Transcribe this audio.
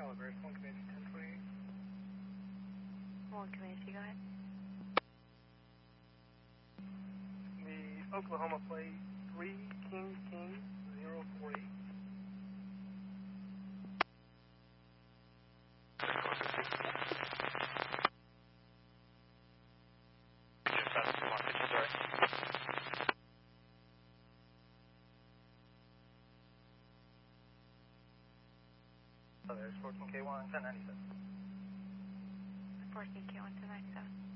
Calaveras, 1 Comanche 1028. 1 Comanche, go ahead. The Oklahoma plate 3 King 048. There's 14K1, 1097. 14K1 to 97.